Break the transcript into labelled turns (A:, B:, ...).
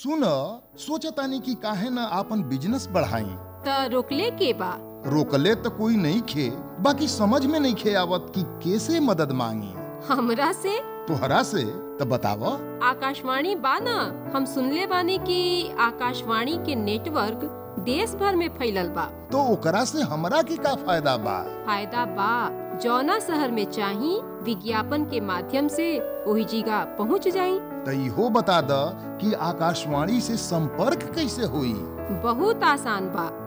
A: सुन, सोचतानी कि काहे न आपन बिजनेस बढ़ाई।
B: त रोकले के बा?
A: रोकले तो कोई नहीं खे, बाकी समझ में नहीं खे आवत कि कैसे मदद मांगी।
B: हमरा से?
A: तोहरा से तो बताव।
B: आकाशवाणी बा ना, हम सुनले बानी कि आकाशवाणी के नेटवर्क देश भर में फैलल बा।
A: तो ओकरा से हमरा के का फायदा बा?
B: फायदा बा, जौना शहर में चाही विज्ञापन के माध्यम से वही जगह पहुंच जाई।
A: तो इहो बता द कि आकाशवाणी से संपर्क कैसे हुई?
B: बहुत आसान बा।